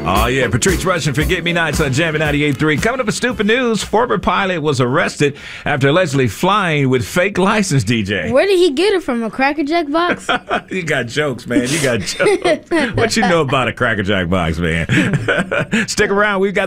Oh, yeah. Patrice Rushen, Forget Me Nots on Jammin' 98.3. Coming up with stupid news, former pilot was arrested after allegedly flying with fake license, DJ. Where did he get it from? A Cracker Jack box? You got jokes, man. You got jokes. What you know about a Cracker Jack box, man? Stick around. We've got